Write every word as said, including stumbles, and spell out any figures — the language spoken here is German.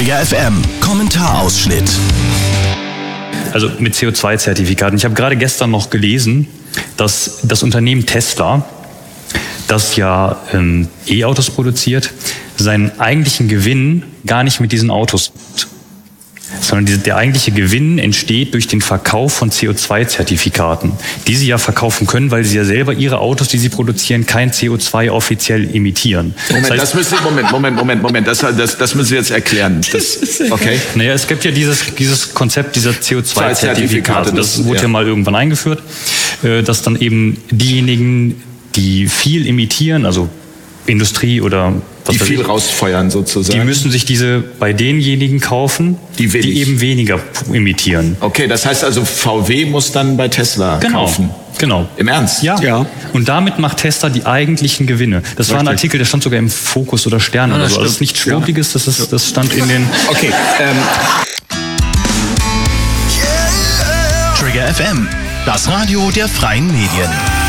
Trigger F M, Kommentarausschnitt. Also mit C O zwei Zertifikaten. Ich habe gerade gestern noch gelesen, dass das Unternehmen Tesla, das ja ähm, E-Autos produziert, seinen eigentlichen Gewinn gar nicht mit diesen Autos macht, sondern die, der eigentliche Gewinn entsteht durch den Verkauf von C O zwei Zertifikaten, die sie ja verkaufen können, weil sie ja selber ihre Autos, die sie produzieren, kein C O zwei offiziell emittieren. Moment, das, heißt, das müssen Sie, Moment, Moment, Moment, Moment, das, das, das müssen Sie jetzt erklären. Das, okay. Naja, es gibt ja dieses, dieses Konzept dieser C O zwei Zertifikate, das, das wurde ja. ja mal irgendwann eingeführt, dass dann eben diejenigen, die viel emittieren, also Industrie oder was die viel ich, rausfeuern sozusagen. Die müssen sich diese bei denjenigen kaufen, die, die eben weniger emittieren. Okay, das heißt also V W muss dann bei Tesla genau, kaufen. Genau. Im Ernst? Ja. ja. Und damit macht Tesla die eigentlichen Gewinne. Das Richtig. war ein Artikel, der stand sogar im Fokus oder Stern ja, oder so. Also das ist nichts Schwurbliges, das, ist, das stand in den... Okay. Ähm. Trigger F M, das Radio der freien Medien.